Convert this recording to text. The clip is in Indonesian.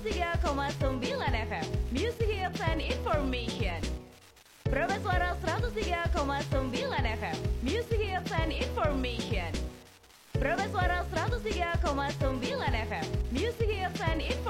103,9 FM Music Hits and Information. Proba Suara 103,9 FM Music Hits and Information. Proba Suara 103,9 FM Music Hits and Information.